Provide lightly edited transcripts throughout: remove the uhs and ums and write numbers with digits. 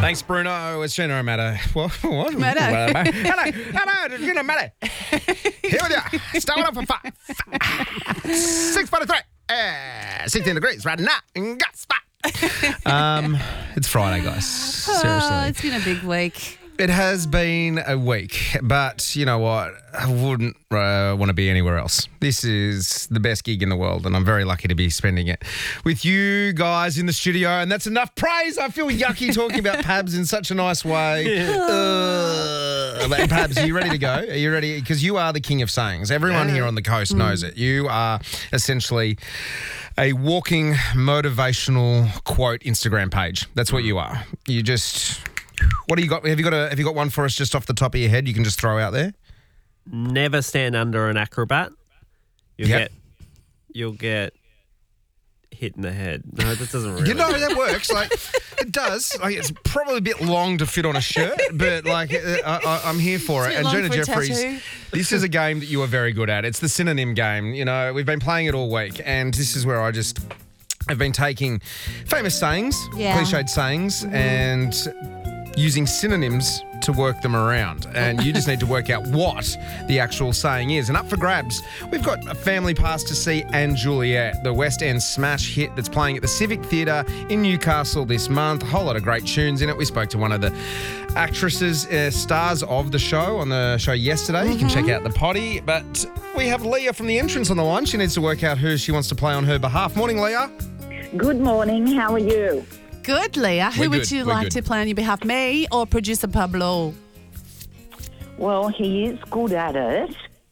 Thanks, Bruno. It's Gino and Matto. What? Matto. Hello, Gino and Matto. Here we are. Starting off for 5. 6:43. 16 degrees right now. Got spot. It's Friday, guys. Seriously. It's been a big week. It has been a week, but you know what? I wouldn't want to be anywhere else. This is the best gig in the world, and I'm very lucky to be spending it with you guys in the studio, and that's enough praise. I feel yucky talking about Pabs in such a nice way. Pabs, are you ready to go? Are you ready? Because you are the king of sayings. Everyone here on the coast knows it. You are essentially a walking motivational quote Instagram page. That's what you are. You just... What do you got? Have you got one for us just off the top of your head you can just throw out there? Never stand under an acrobat. You'll get hit in the head. No, that doesn't really. You know, that works. Like, it does. Like, it's probably a bit long to fit on a shirt, but like, I'm here for it. And Gina Jeffries, this is a game that you are very good at. It's the synonym game. You know, we've been playing it all week, and this is where I've been taking famous sayings, cliched sayings, and using synonyms to work them around. And you just need to work out what the actual saying is. And up for grabs, we've got a family pass to see Anne Juliet, the West End smash hit that's playing at the Civic Theatre in Newcastle this month. A whole lot of great tunes in it. We spoke to one of the actresses, stars of the show on the show yesterday. You can check out the potty. But we have Leah from the entrance on the line. She needs to work out who she wants to play on her behalf. Morning, Leah. Good morning. How are you? Good, Leah. Who would you like good. to play on your behalf, me or producer Pablo? Well, he is good at it,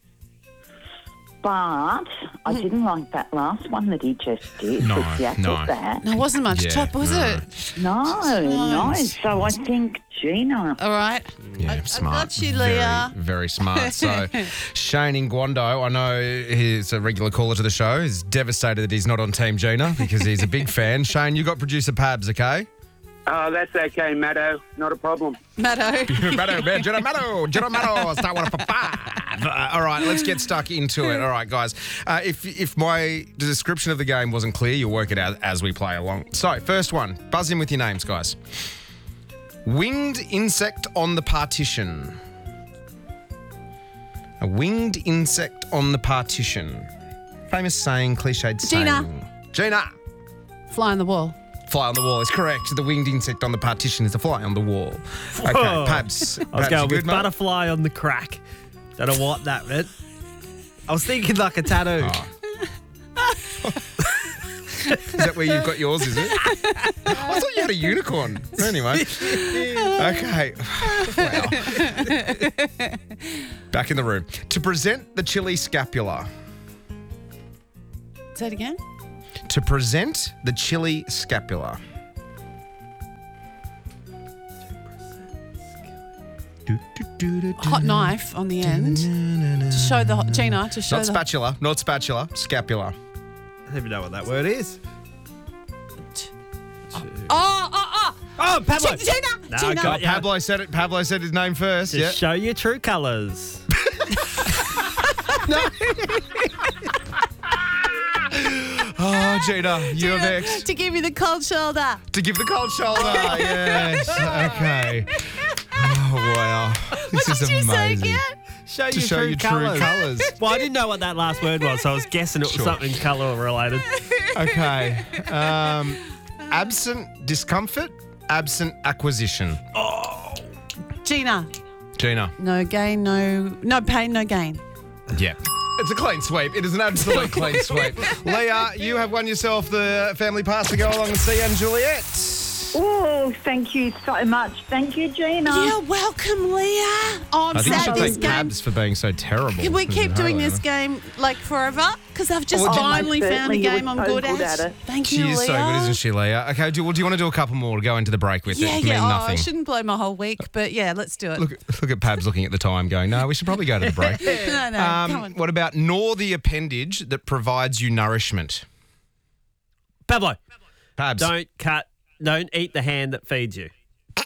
but I didn't like that last one that he just did. No. That. No, it wasn't much top, was it? No. So I think Gina. All right. Yeah, smart. I got you, Leah. Very, very smart. So, Shane in Guando, I know he's a regular caller to the show. He's devastated that he's not on Team Gina because he's a big fan. Shane, you got producer Pabs, okay? Oh, that's okay, Matto. Not a problem. Matto. Gina Matto, start one for 5. All right, let's get stuck into it. All right, guys. If my description of the game wasn't clear, you'll work it out as we play along. So, first one. Buzz in with your names, guys. Winged insect on the partition. A winged insect on the partition. Famous saying, cliched saying. Gina. Fly on the wall. Fly on the wall is correct. The winged insect on the partition is a fly on the wall. Okay, Pabs. I was going with mate? butterfly on the crack. Don't know what that meant. I was thinking like a tattoo. Is that where you've got yours, is it? I thought you had a unicorn. Anyway. Okay. Wow. Back in the room. To present the chili scapula. Say it again. To present the chili scapula. Hot knife on the end. To show the Gina. To show Not spatula. Not spatula. Scapula. I don't even know what that word is. Oh, Pablo. Gina. No, Gina. got ya. Pablo said it. Pablo said his name first. Just Yeah. show your true colours. Oh, Gina, you're next. To give you the cold shoulder. To give the cold shoulder. Yes. Okay. Oh, wow. This is Did you say amazing. again? Show To show your true colours. Well, I didn't know what that last word was, so I was guessing it was something colour related. Okay. Absent discomfort, absent acquisition. Gina. Gina. No gain, no pain, no gain. Yeah. It's a clean sweep. It is an absolute clean sweep. Leah, you have won yourself the family pass to go along and see Anne Juliet. Oh, thank you so much. Thank you, Gina. You're welcome, Leah. Oh, I'm I think you sad should this thank game. Pabs for being so terrible. Can we keep doing this game? game like forever? Because I've just Oh, finally most found a certainly, you game were I'm so good good at. at it. Thank She you, is Leah. so good, isn't she, Leah? Okay, do you want to do a couple more to go into the break with Yeah, it? To mean I nothing. shouldn't blow my whole week, but yeah, let's do it. Look at Pabs looking at the time going, no, we should probably go to the break. no, come on. What about gnaw the appendage that provides you nourishment? Pablo, Pabs. don't eat the hand that feeds you.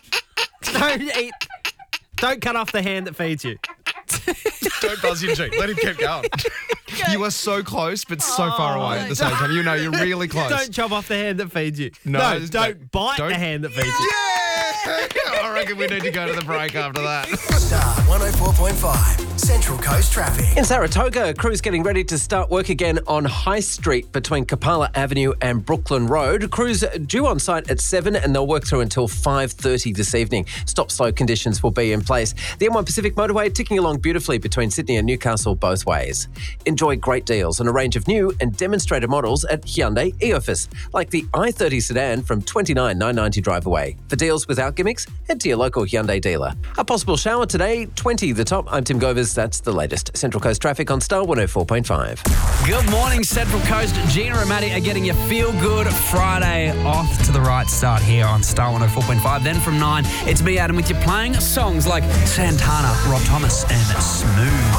Don't cut off the hand that feeds you. Don't buzz your cheek. Let him keep going. You are so close, but so far away at the same time. You know, you're really close. Don't chop off the hand that feeds you. No, don't bite don't- the hand that feeds you. Yes! I reckon we need to go to the break after that. Star 104.5, Central Coast Traffic. In Saratoga, crews getting ready to start work again on High Street between Kapala Avenue and Brooklyn Road. Crews due on site at 7 and they'll work through until 5:30 this evening. Stop-slow conditions will be in place. The M1 Pacific Motorway ticking along beautifully between Sydney and Newcastle both ways. Enjoy great deals on a range of new and demonstrator models at Hyundai eOffice, like the i30 sedan from $29,990 drive away. For deals without gimmicks, head to your local Hyundai dealer. A possible shower today, 20 the top. I'm Tim Govers. That's the latest. Central Coast Traffic on Star 104.5. Good morning, Central Coast. Gina and Maddie are getting your feel-good Friday off to the right start here on Star 104.5. Then from 9, it's me, Adam, with you playing songs like Santana, Rob Thomas and Smooth.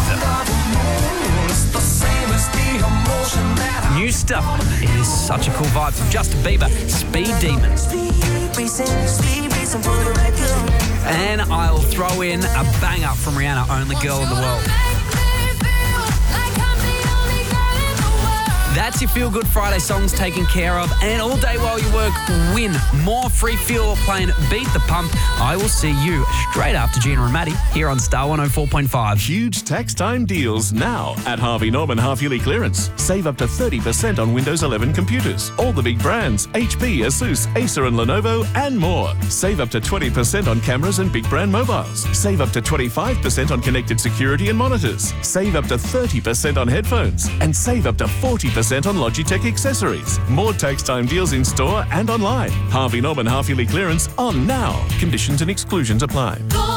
New stuff. It is such a cool vibe from Justin Bieber, Speed Demons. And I'll throw in a bang up from Rihanna, Only Girl in the World. That's your Feel Good Friday songs taken care of. And all day while you work, win more free fuel playing Beat the Pump. I will see you straight after Gina and Maddie here on Star 104.5. Huge tax time deals now at Harvey Norman half-yearly clearance. Save up to 30% on Windows 11 computers. All the big brands, HP, Asus, Acer and Lenovo and more. Save up to 20% on cameras and big brand mobiles. Save up to 25% on connected security and monitors. Save up to 30% on headphones. And save up to 40% on Logitech accessories. More tax time deals in store and online. Harvey Norman half-yearly clearance on now. Conditions and exclusions apply.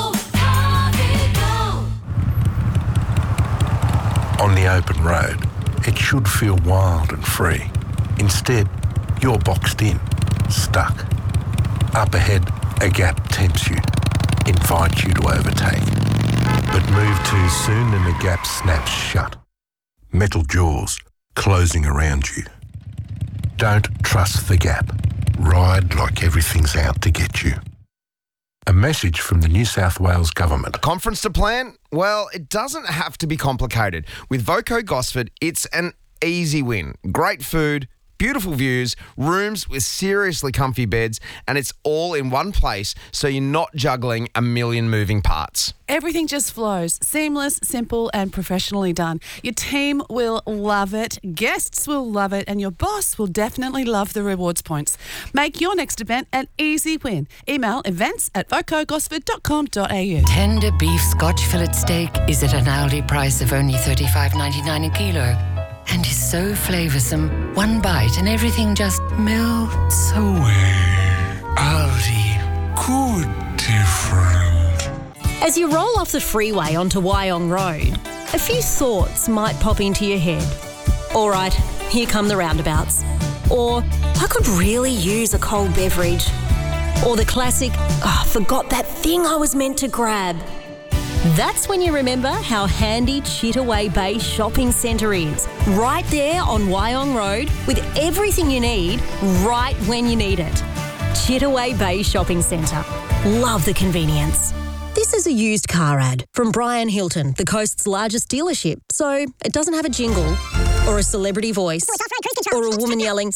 On the open road, it should feel wild and free. Instead, you're boxed in, stuck. Up ahead, a gap tempts you, invites you to overtake. But move too soon and the gap snaps shut. Metal jaws closing around you. Don't trust the gap. Ride like everything's out to get you. A message from the New South Wales Government. A conference to plan? Well, it doesn't have to be complicated. With Voco Gosford, it's an easy win. Great food, beautiful views, rooms with seriously comfy beds, and it's all in one place, so you're not juggling a million moving parts. Everything just flows. Seamless, simple and professionally done. Your team will love it, guests will love it, and your boss will definitely love the rewards points. Make your next event an easy win. Email events@vocogosford.com.au. Tender beef Scotch fillet steak is at an Aldi price of only $35.99 a kilo. And is so flavoursome, one bite and everything just melts away. Aldi, good different. As you roll off the freeway onto Wyong Road, a few thoughts might pop into your head. All right, here come the roundabouts. Or, I could really use a cold beverage. Or the classic, forgot that thing I was meant to grab. That's when you remember how handy Chittaway Bay Shopping Centre is. Right there on Wyong Road with everything you need right when you need it. Chittaway Bay Shopping Centre. Love the convenience. This is a used car ad from Brian Hilton, the coast's largest dealership. So it doesn't have a jingle or a celebrity voice or a woman yelling,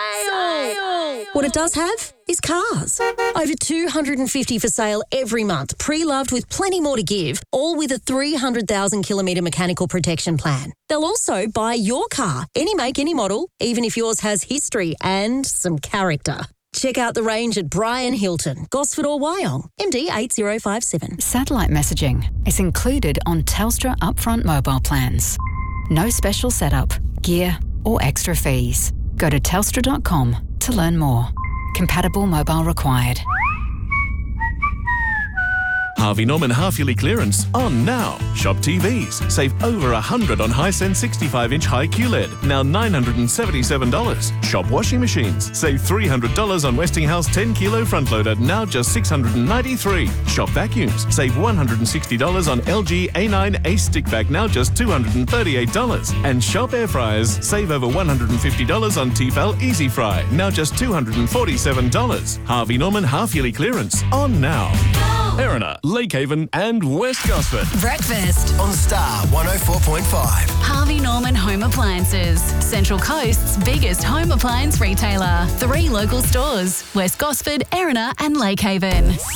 sale! What it does have is cars. Over 250 for sale every month, pre-loved with plenty more to give, all with a 300,000 kilometre mechanical protection plan. They'll also buy your car, any make, any model, even if yours has history and some character. Check out the range at Brian Hilton, Gosford or Wyong, MD 8057. Satellite messaging is included on Telstra upfront mobile plans. No special setup, gear or extra fees. Go to telstra.com to learn more. Compatible mobile required. Harvey Norman half-yearly clearance on now. Shop TVs. Save over $100 on Hisense 65-inch high QLED, now $977. Shop washing machines. Save $300 on Westinghouse 10-kilo front loader, now just $693. Shop vacuums. Save $160 on LG A9 Ace stick vac, now just $238. And shop air fryers. Save over $150 on Tefal Easy Fry, now just $247. Harvey Norman half-yearly clearance on now. Erina, Lakehaven and West Gosford. Breakfast on Star 104.5. Harvey Norman Home Appliances, Central Coast's biggest home appliance retailer. 3 local stores, West Gosford, Erina and Lakehaven.